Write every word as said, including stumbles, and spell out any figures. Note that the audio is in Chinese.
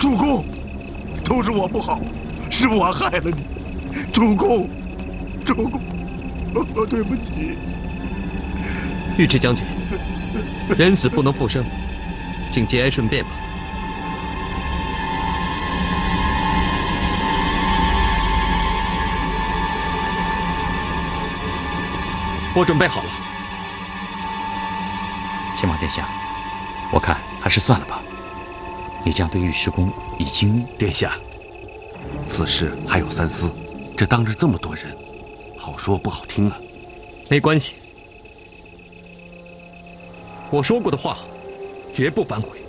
主公，都是我不好，是我害了你。主公，主公，哦，对不起。 尉迟将军，人死不能复生，请节哀顺变吧。我准备好了。 秦王殿下，我看还是算了吧。你这样对尉迟恭已经…… 殿下，此事还有三思，这当着这么多人，好说不好听啊。 没关系，我说过的话绝不反悔。